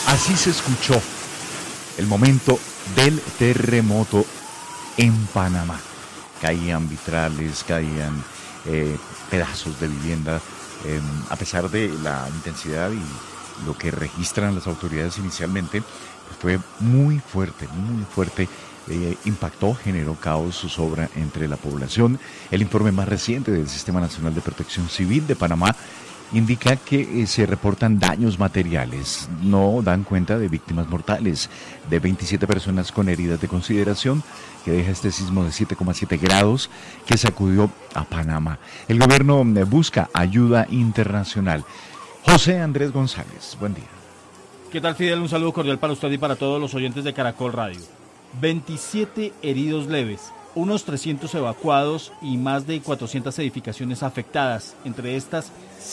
Así se escuchó el momento del terremoto en Panamá. Caían vitrales, caían pedazos de vivienda, a pesar de la intensidad y lo que registran las autoridades inicialmente, fue muy fuerte, impactó, generó caos, zozobra entre la población. El informe más reciente del Sistema Nacional de Protección Civil de Panamá indica que se reportan daños materiales, no dan cuenta de víctimas mortales, de 27 personas con heridas de consideración, que deja este sismo de 7,7 grados que sacudió a Panamá. El gobierno busca ayuda internacional. José Andrés González, buen día. ¿Qué tal, Fidel? Un saludo cordial para usted y para todos los oyentes de Caracol Radio. 27 heridos leves, unos 300 evacuados y más de 400 edificaciones afectadas, entre estas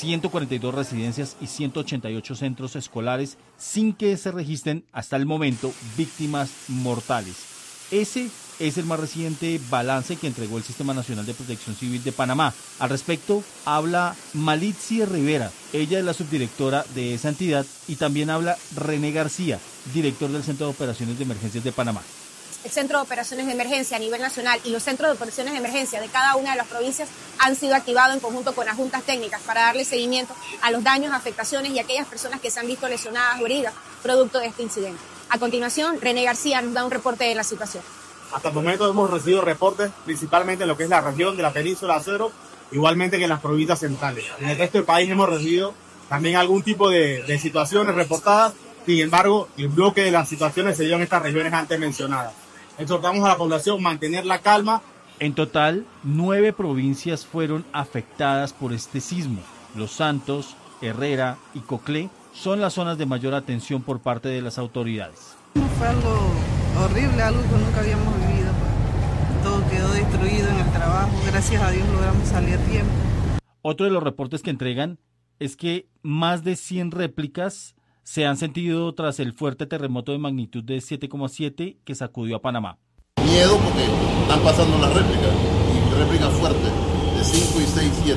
142 residencias y 188 centros escolares, sin que se registren hasta el momento víctimas mortales. Ese es el más reciente balance que entregó el Sistema Nacional de Protección Civil de Panamá. Al respecto, habla Malitzi Rivera, ella es la subdirectora de esa entidad, y también habla René García, director del Centro de Operaciones de Emergencias de Panamá. El Centro de Operaciones de Emergencia a nivel nacional y los centros de operaciones de emergencia de cada una de las provincias han sido activados en conjunto con las juntas técnicas para darle seguimiento a los daños, afectaciones y a aquellas personas que se han visto lesionadas o heridas producto de este incidente. A continuación, René García nos da un reporte de la situación. Hasta el momento hemos recibido reportes principalmente en lo que es la región de la península de Acero, igualmente que en las provincias centrales. En el resto del país hemos recibido también algún tipo de situaciones reportadas, sin embargo, el bloque de las situaciones se dio en estas regiones antes mencionadas. Exhortamos a la población a mantener la calma. En total, 9 provincias fueron afectadas por este sismo. Los Santos, Herrera y Coclé son las zonas de mayor atención por parte de las autoridades. Fue algo horrible, algo que nunca habíamos vivido. Todo quedó destruido en el trabajo. Gracias a Dios logramos salir a tiempo. Otro de los reportes que entregan es que más de 100 réplicas se han sentido tras el fuerte terremoto de magnitud de 7,7 que sacudió a Panamá. Miedo porque están pasando las réplicas, y réplicas fuertes de 5 y 6, 7.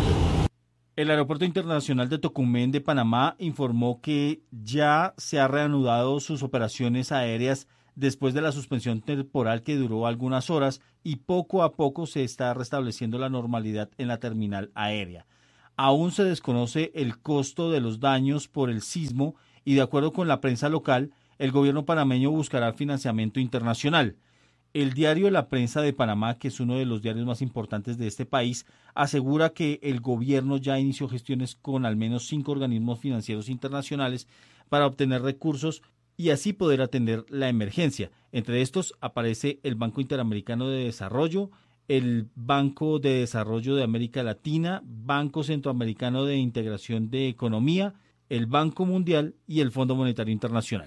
El Aeropuerto Internacional de Tocumen de Panamá informó que ya se han reanudado sus operaciones aéreas después de la suspensión temporal que duró algunas horas, y poco a poco se está restableciendo la normalidad en la terminal aérea. Aún se desconoce el costo de los daños por el sismo y, de acuerdo con la prensa local, el gobierno panameño buscará financiamiento internacional. El diario La Prensa de Panamá, que es uno de los diarios más importantes de este país, asegura que el gobierno ya inició gestiones con al menos 5 organismos financieros internacionales para obtener recursos y así poder atender la emergencia. Entre estos aparece el Banco Interamericano de Desarrollo, el Banco de Desarrollo de América Latina, Banco Centroamericano de Integración de Economía, el Banco Mundial y el Fondo Monetario Internacional.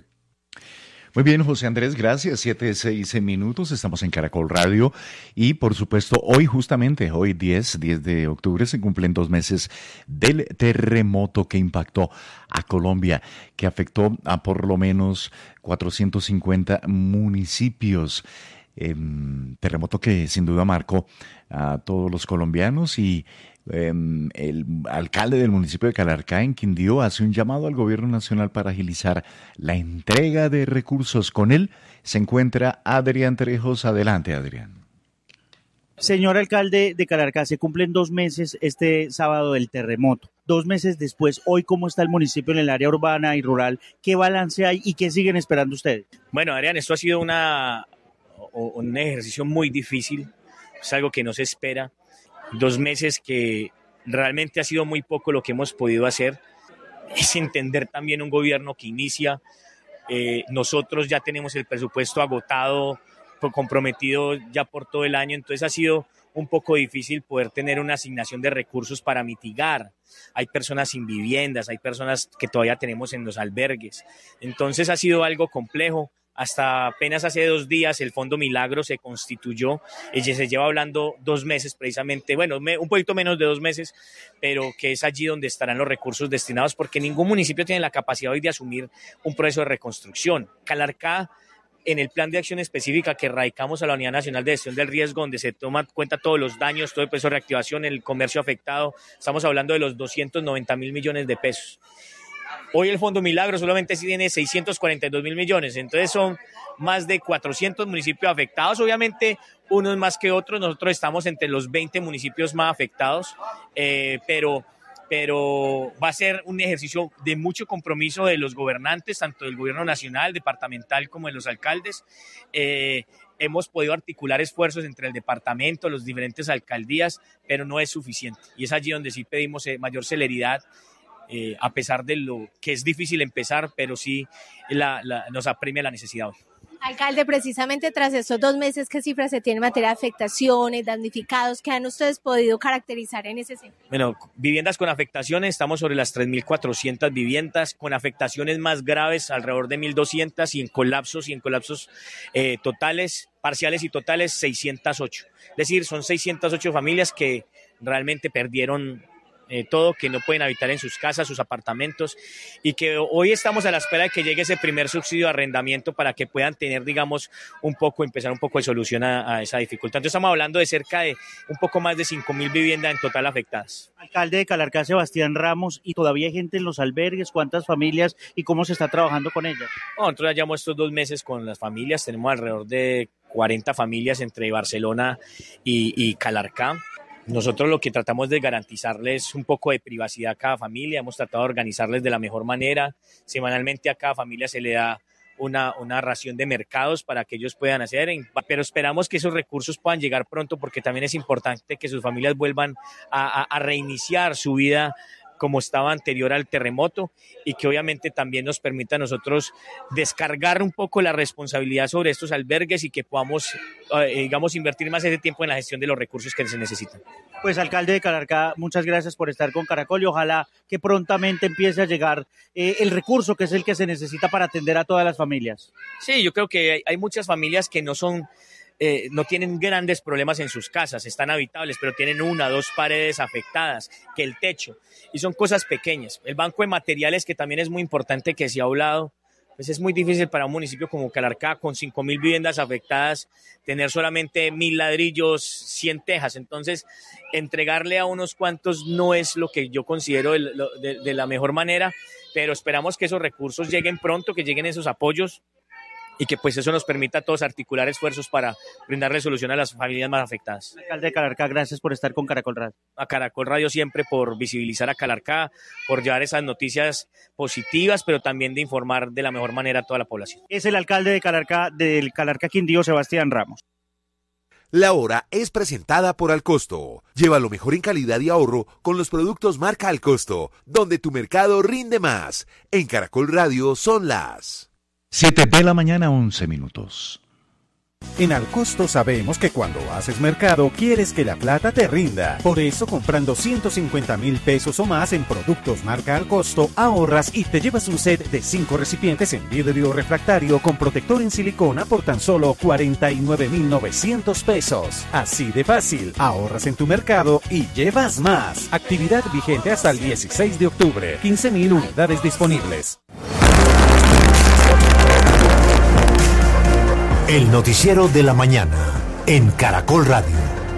Muy bien, José Andrés, gracias. 7:06, estamos en Caracol Radio y, por supuesto, hoy 10 de octubre, se cumplen 2 meses del terremoto que impactó a Colombia, que afectó a por lo menos 450 municipios. Terremoto que sin duda marcó a todos los colombianos, y el alcalde del municipio de Calarcá, en Quindío, hace un llamado al gobierno nacional para agilizar la entrega de recursos. Con él se encuentra Adrián Trejos. Adelante, Adrián. Señor alcalde de Calarcá, se cumplen 2 meses este sábado del terremoto. 2 meses después, hoy, ¿cómo está el municipio en el área urbana y rural? ¿Qué balance hay y qué siguen esperando ustedes? Bueno, Adrián, esto ha sido un ejercicio muy difícil, es algo que no se espera. 2 meses que realmente ha sido muy poco lo que hemos podido hacer. Es entender también un gobierno que inicia. Nosotros ya tenemos el presupuesto agotado, comprometido ya por todo el año, entonces ha sido un poco difícil poder tener una asignación de recursos para mitigar. Hay personas sin viviendas, hay personas que todavía tenemos en los albergues, entonces ha sido algo complejo. Hasta apenas hace 2 días el Fondo Milagro se constituyó, se lleva hablando 2 meses precisamente, bueno, un poquito menos de 2 meses, pero que es allí donde estarán los recursos destinados, porque ningún municipio tiene la capacidad hoy de asumir un proceso de reconstrucción. Calarcá, en el plan de acción específica que radicamos a la Unidad Nacional de Gestión del Riesgo, donde se toma en cuenta todos los daños, todo el proceso de reactivación, el comercio afectado, estamos hablando de los 290.000 millones de pesos. Hoy el Fondo Milagro solamente tiene 642.000 millones, entonces son más de 400 municipios afectados, obviamente unos más que otros, nosotros estamos entre los 20 municipios más afectados, pero va a ser un ejercicio de mucho compromiso de los gobernantes, tanto del gobierno nacional, departamental, como de los alcaldes. Hemos podido articular esfuerzos entre el departamento, las diferentes alcaldías, pero no es suficiente. Y es allí donde sí pedimos mayor celeridad, a pesar de lo que es difícil empezar, pero sí nos apremia la necesidad hoy. Alcalde, precisamente tras estos 2 meses, ¿qué cifras se tienen en materia de afectaciones, damnificados? ¿Qué han ustedes podido caracterizar en ese sentido? Bueno, viviendas con afectaciones, estamos sobre las 3.400 viviendas, con afectaciones más graves, alrededor de 1.200, y en colapsos totales, parciales y totales, 608. Es decir, son 608 familias que realmente perdieron todo, que no pueden habitar en sus casas, sus apartamentos, y que hoy estamos a la espera de que llegue ese primer subsidio de arrendamiento para que puedan tener, digamos, empezar un poco de solución a esa dificultad. Entonces estamos hablando de cerca de un poco más de 5.000 viviendas en total afectadas. Alcalde de Calarcá, Sebastián Ramos, ¿y todavía hay gente en los albergues? ¿Cuántas familias y cómo se está trabajando con ellas? Nosotros ya llevamos estos 2 meses con las familias, tenemos alrededor de 40 familias entre Barcelona y Calarcá. Nosotros lo que tratamos de garantizarles un poco de privacidad a cada familia, hemos tratado de organizarles de la mejor manera. Semanalmente a cada familia se le da una ración de mercados para que ellos puedan hacer, pero esperamos que esos recursos puedan llegar pronto, porque también es importante que sus familias vuelvan a reiniciar su vida como estaba anterior al terremoto, y que obviamente también nos permita a nosotros descargar un poco la responsabilidad sobre estos albergues y que podamos, digamos, invertir más ese tiempo en la gestión de los recursos que se necesitan. Pues alcalde de Calarcá, muchas gracias por estar con Caracol y ojalá que prontamente empiece a llegar el recurso que es el que se necesita para atender a todas las familias. Sí, yo creo que hay muchas familias que no tienen grandes problemas en sus casas, están habitables, pero tienen 1 o 2 paredes afectadas, que el techo, y son cosas pequeñas. El banco de materiales, que también es muy importante, que se ha hablado, pues es muy difícil para un municipio como Calarcá, con 5.000 viviendas afectadas, tener solamente 1.000 ladrillos, 100 tejas. Entonces, entregarle a unos cuantos no es lo que yo considero de la mejor manera, pero esperamos que esos recursos lleguen pronto, que lleguen esos apoyos, y que pues eso nos permita a todos articular esfuerzos para brindarle solución a las familias más afectadas. Alcalde de Calarcá, gracias por estar con Caracol Radio. A Caracol Radio siempre por visibilizar a Calarcá, por llevar esas noticias positivas, pero también de informar de la mejor manera a toda la población. Es el alcalde de Calarcá, del Calarcá Quindío, Sebastián Ramos. La hora es presentada por Alcosto. Lleva lo mejor en calidad y ahorro con los productos marca Alcosto, donde tu mercado rinde más. En Caracol Radio son las 7:11 a.m. En Alcosto sabemos que cuando haces mercado quieres que la plata te rinda. Por eso, comprando 150.000 pesos o más en productos marca Alcosto, ahorras y te llevas un set de 5 recipientes en vidrio refractario con protector en silicona por tan solo 49.900 pesos. Así de fácil, ahorras en tu mercado y llevas más. Actividad vigente hasta el 16 de octubre. 15.000 unidades disponibles. El noticiero de la mañana en Caracol Radio.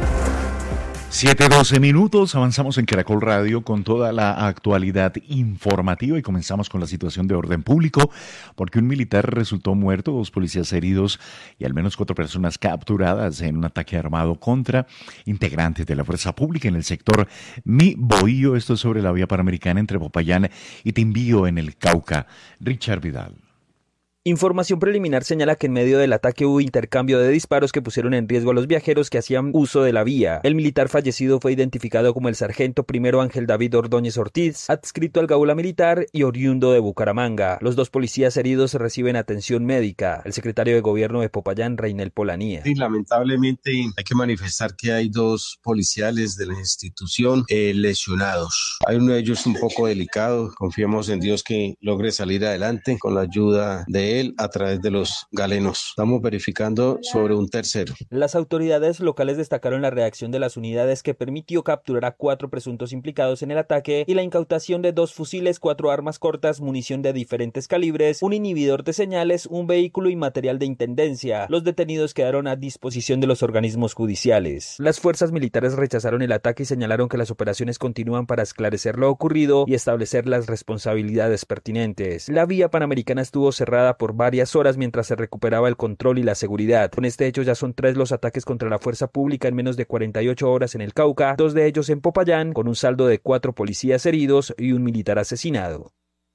7:12 a.m, avanzamos en Caracol Radio con toda la actualidad informativa y comenzamos con la situación de orden público, porque un militar resultó muerto, 2 policías heridos y al menos 4 personas capturadas en un ataque armado contra integrantes de la fuerza pública en el sector Mi Bohío. Esto es sobre la vía panamericana entre Popayán y Timbío en el Cauca. Richard Vidal. Información preliminar señala que en medio del ataque hubo intercambio de disparos que pusieron en riesgo a los viajeros que hacían uso de la vía. El militar fallecido fue identificado como el sargento primero Ángel David Ordóñez Ortiz, adscrito al Gaula Militar y oriundo de Bucaramanga. Los 2 policías heridos reciben atención médica. El secretario de Gobierno de Popayán, Reinel Polanía. Sí, lamentablemente hay que manifestar que hay 2 policiales de la institución lesionados. Hay uno de ellos un poco delicado. Confiemos en Dios que logre salir adelante con la ayuda de él. él a través de los galenos. Estamos verificando sobre un tercero. Las autoridades locales destacaron la reacción de las unidades que permitió capturar a 4 presuntos implicados en el ataque y la incautación de 2 fusiles, 4 armas cortas, munición de diferentes calibres, un inhibidor de señales, un vehículo y material de intendencia. Los detenidos quedaron a disposición de los organismos judiciales. Las fuerzas militares rechazaron el ataque y señalaron que las operaciones continúan para esclarecer lo ocurrido y establecer las responsabilidades pertinentes. La vía panamericana estuvo cerrada por varias horas mientras se recuperaba el control y la seguridad. Con este hecho ya son 3 los ataques contra la fuerza pública en menos de 48 horas en el Cauca, 2 de ellos en Popayán, con un saldo de 4 policías heridos y un militar asesinado.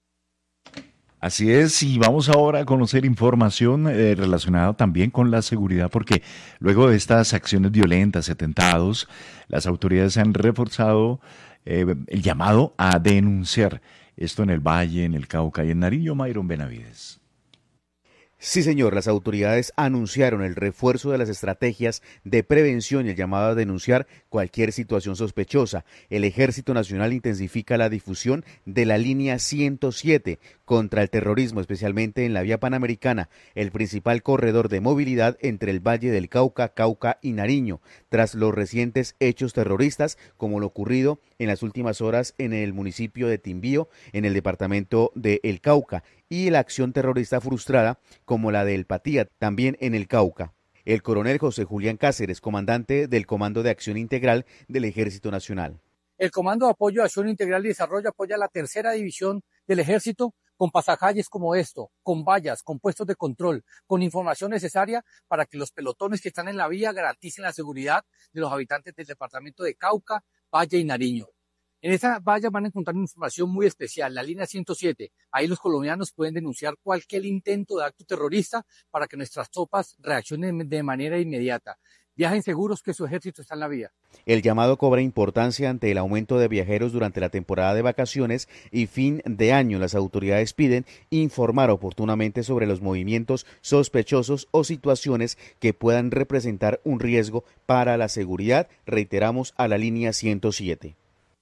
Así es, y vamos ahora a conocer información relacionada también con la seguridad, porque luego de estas acciones violentas, atentados, las autoridades han reforzado el llamado a denunciar esto en el Valle, en el Cauca y en Nariño. Mayron Benavides. Sí, señor, las autoridades anunciaron el refuerzo de las estrategias de prevención y el llamado a denunciar cualquier situación sospechosa. El Ejército Nacional intensifica la difusión de la línea 107 contra el terrorismo, especialmente en la vía panamericana, el principal corredor de movilidad entre el Valle del Cauca, Cauca y Nariño, tras los recientes hechos terroristas, como lo ocurrido en las últimas horas en el municipio de Timbío, en el departamento de El Cauca, y la acción terrorista frustrada como la de El Patía, también en el Cauca. El coronel José Julián Cáceres, comandante del Comando de Acción Integral del Ejército Nacional. El Comando de Apoyo a Acción Integral y Desarrollo apoya la 3ª División del Ejército con pasacalles como esto, con vallas, con puestos de control, con información necesaria para que los pelotones que están en la vía garanticen la seguridad de los habitantes del departamento de Cauca, Valle y Nariño. En esa valla van a encontrar información muy especial, la línea 107. Ahí los colombianos pueden denunciar cualquier intento de acto terrorista para que nuestras tropas reaccionen de manera inmediata. Viajen seguros que su ejército está en la vía. El llamado cobra importancia ante el aumento de viajeros durante la temporada de vacaciones y fin de año. Las autoridades piden informar oportunamente sobre los movimientos sospechosos o situaciones que puedan representar un riesgo para la seguridad. Reiteramos a la línea 107.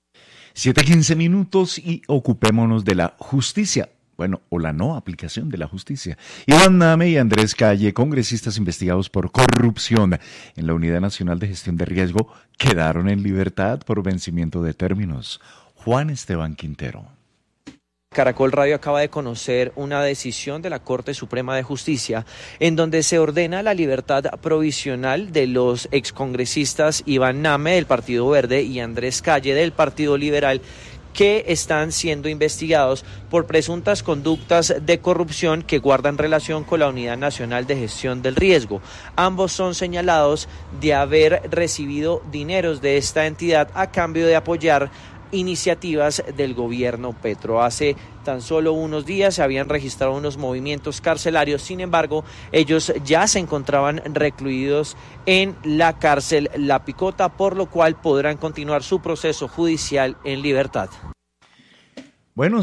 7:15 y ocupémonos de la justicia. Bueno, o la no aplicación de la justicia. Iván Name y Andrés Calle, congresistas investigados por corrupción en la Unidad Nacional de Gestión de Riesgo, quedaron en libertad por vencimiento de términos. Juan Esteban Quintero. Caracol Radio acaba de conocer una decisión de la Corte Suprema de Justicia en donde se ordena la libertad provisional de los excongresistas Iván Name del Partido Verde y Andrés Calle del Partido Liberal, que están siendo investigados por presuntas conductas de corrupción que guardan relación con la Unidad Nacional de Gestión del Riesgo. Ambos son señalados de haber recibido dineros de esta entidad a cambio de apoyar iniciativas del gobierno Petro. Hace tan solo unos días se habían registrado unos movimientos carcelarios, sin embargo, ellos ya se encontraban recluidos en la cárcel La Picota, por lo cual podrán continuar su proceso judicial en libertad. Bueno,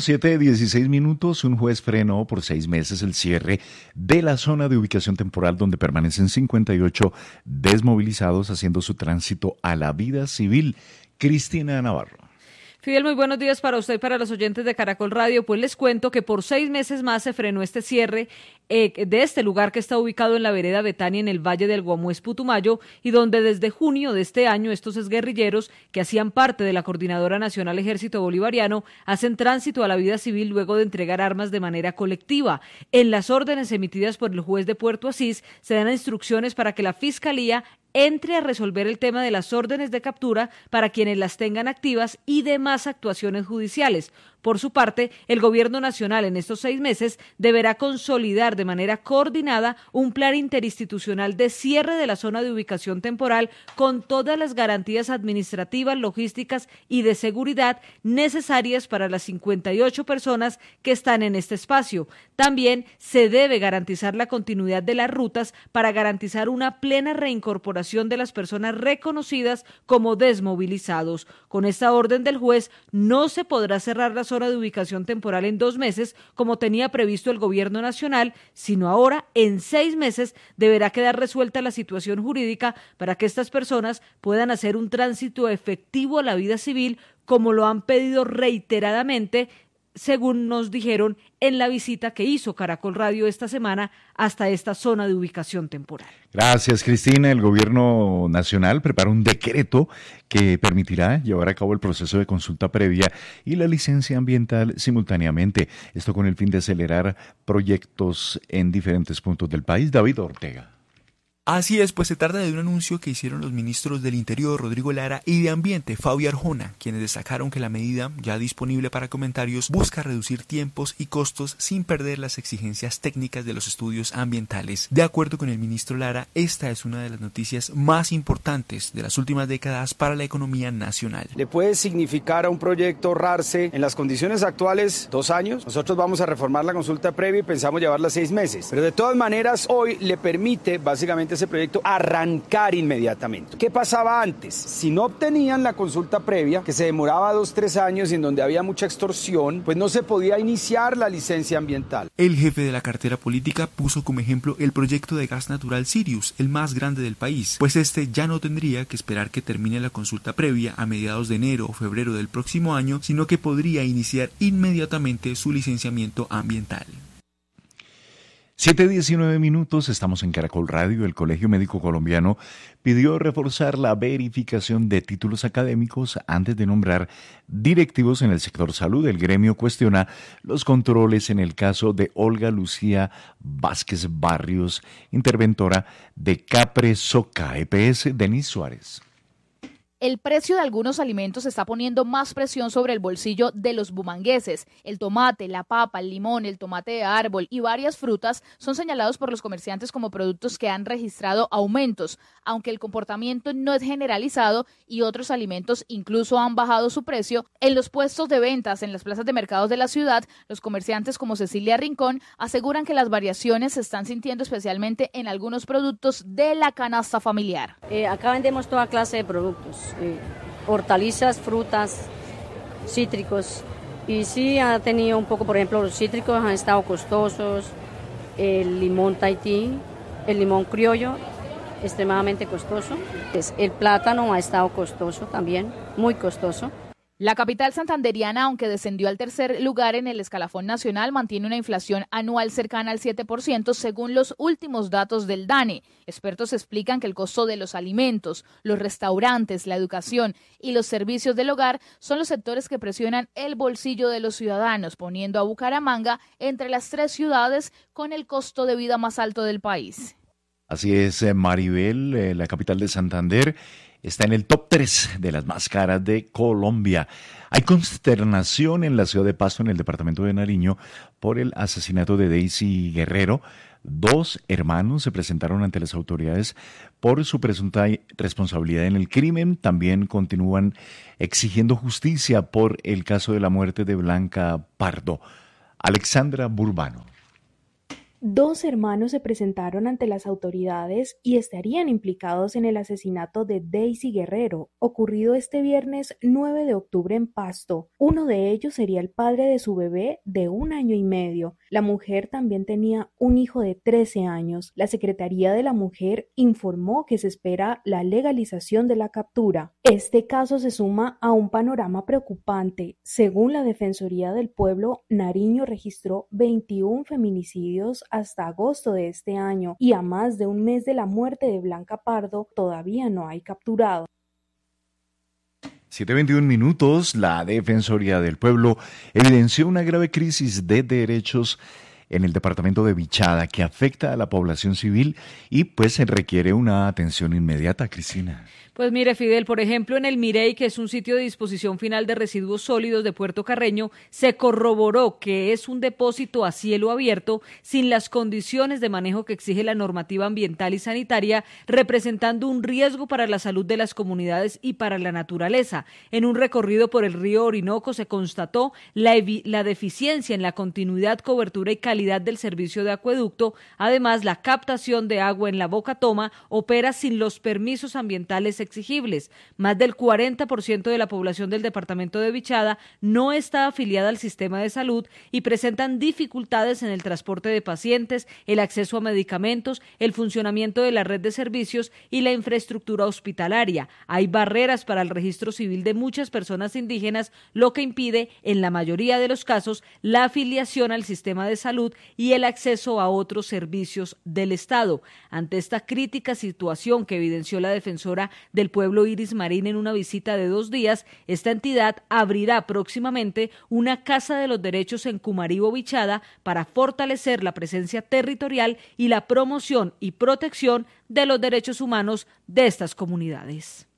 7:16. Un juez frenó por 6 meses el cierre de la zona de ubicación temporal donde permanecen 58 desmovilizados haciendo su tránsito a la vida civil. Cristina Navarro. Fidel, muy buenos días para usted y para los oyentes de Caracol Radio. Pues les cuento que por 6 meses más se frenó este cierre de este lugar que está ubicado en la vereda Betania, en el Valle del Guamués, Putumayo, y donde desde junio de este año estos exguerrilleros que hacían parte de la Coordinadora Nacional Ejército Bolivariano hacen tránsito a la vida civil luego de entregar armas de manera colectiva. En las órdenes emitidas por el juez de Puerto Asís se dan instrucciones para que la Fiscalía entre a resolver el tema de las órdenes de captura para quienes las tengan activas y demás actuaciones judiciales. Por su parte, el Gobierno Nacional en estos 6 meses deberá consolidar de manera coordinada un plan interinstitucional de cierre de la zona de ubicación temporal con todas las garantías administrativas, logísticas y de seguridad necesarias para las 58 personas que están en este espacio. También se debe garantizar la continuidad de las rutas para garantizar una plena reincorporación de las personas reconocidas como desmovilizados. Con esta orden del juez no se podrá cerrar la zona de ubicación temporal en 2 meses, como tenía previsto el Gobierno Nacional, sino ahora en 6 meses deberá quedar resuelta la situación jurídica para que estas personas puedan hacer un tránsito efectivo a la vida civil, como lo han pedido reiteradamente según nos dijeron en la visita que hizo Caracol Radio esta semana hasta esta zona de ubicación temporal. Gracias, Cristina. El gobierno nacional prepara un decreto que permitirá llevar a cabo el proceso de consulta previa y la licencia ambiental simultáneamente. Esto con el fin de acelerar proyectos en diferentes puntos del país. David Ortega. Así es, pues se trata de un anuncio que hicieron los ministros del Interior, Rodrigo Lara, y de Ambiente, Fabio Arjona, quienes destacaron que la medida, ya disponible para comentarios, busca reducir tiempos y costos sin perder las exigencias técnicas de los estudios ambientales. De acuerdo con el ministro Lara, esta es una de las noticias más importantes de las últimas décadas para la economía nacional. Le puede significar a un proyecto ahorrarse en las condiciones actuales 2 años. Nosotros vamos a reformar la consulta previa y pensamos llevarla 6 meses. Pero de todas maneras, hoy le permite básicamente ese proyecto arrancar inmediatamente. ¿Qué pasaba antes? Si no obtenían la consulta previa, que se demoraba 2-3 años y en donde había mucha extorsión, pues no se podía iniciar la licencia ambiental. El jefe de la cartera política puso como ejemplo el proyecto de gas natural Sirius, el más grande del país, pues este ya no tendría que esperar que termine la consulta previa a mediados de enero o febrero del próximo año, sino que podría iniciar inmediatamente su licenciamiento ambiental. 7:19, estamos en Caracol Radio. El Colegio Médico Colombiano pidió reforzar la verificación de títulos académicos antes de nombrar directivos en el sector salud. El gremio cuestiona los controles en el caso de Olga Lucía Vázquez Barrios, interventora de Capresoca EPS. Denis Suárez. El precio de algunos alimentos está poniendo más presión sobre el bolsillo de los bumangueses. El tomate, la papa, el limón, el tomate de árbol y varias frutas son señalados por los comerciantes como productos que han registrado aumentos, aunque el comportamiento no es generalizado y otros alimentos incluso han bajado su precio. En los puestos de ventas en las plazas de mercados de la ciudad, los comerciantes como Cecilia Rincón aseguran que las variaciones se están sintiendo especialmente en algunos productos de la canasta familiar. Acá vendemos toda clase de productos. Hortalizas, frutas, cítricos, y sí ha tenido un poco, por ejemplo, los cítricos han estado costosos, el limón Tahití, el limón criollo, extremadamente costoso, el plátano ha estado costoso también, muy costoso. La capital santanderiana, aunque descendió al tercer lugar en el escalafón nacional, mantiene una inflación anual cercana al 7% según los últimos datos del DANE. Expertos explican que el costo de los alimentos, los restaurantes, la educación y los servicios del hogar son los sectores que presionan el bolsillo de los ciudadanos, poniendo a Bucaramanga entre las 3 ciudades con el costo de vida más alto del país. Así es, Maribel, la capital de Santander está en el top 3 de las más caras de Colombia. Hay consternación en la ciudad de Pasto, en el departamento de Nariño, por el asesinato de Daisy Guerrero. 2 hermanos se presentaron ante las autoridades por su presunta responsabilidad en el crimen. También continúan exigiendo justicia por el caso de la muerte de Blanca Pardo. Alexandra Burbano. 2 hermanos se presentaron ante las autoridades y estarían implicados en el asesinato de Daisy Guerrero, ocurrido este viernes 9 de octubre en Pasto. Uno de ellos sería el padre de su bebé de 1 año y medio. La mujer también tenía un hijo de 13 años. La Secretaría de la Mujer informó que se espera la legalización de la captura. Este caso se suma a un panorama preocupante. Según la Defensoría del Pueblo, Nariño registró 21 feminicidios hasta agosto de este año y a más de un mes de la muerte de Blanca Pardo todavía no hay capturado. 7:21, la Defensoría del Pueblo evidenció una grave crisis de derechos en el departamento de Vichada que afecta a la población civil y pues se requiere una atención inmediata, Cristina. Pues mire, Fidel, por ejemplo, en el Mirey, que es un sitio de disposición final de residuos sólidos de Puerto Carreño, se corroboró que es un depósito a cielo abierto sin las condiciones de manejo que exige la normativa ambiental y sanitaria, representando un riesgo para la salud de las comunidades y para la naturaleza. En un recorrido por el río Orinoco se constató la deficiencia en la continuidad, cobertura y calidad calidad del servicio de acueducto. Además, la captación de agua en la Boca Toma opera sin los permisos ambientales exigibles. Más del 40% de la población del departamento de Vichada no está afiliada al sistema de salud y presentan dificultades en el transporte de pacientes, el acceso a medicamentos, el funcionamiento de la red de servicios y la infraestructura hospitalaria. Hay barreras para el registro civil de muchas personas indígenas, lo que impide, en la mayoría de los casos, la afiliación al sistema de salud y el acceso a otros servicios del Estado. Ante esta crítica situación que evidenció la defensora del pueblo Iris Marín en una visita de 2 días, esta entidad abrirá próximamente una Casa de los Derechos en Cumaribo, Vichada, para fortalecer la presencia territorial y la promoción y protección de los derechos humanos de estas comunidades.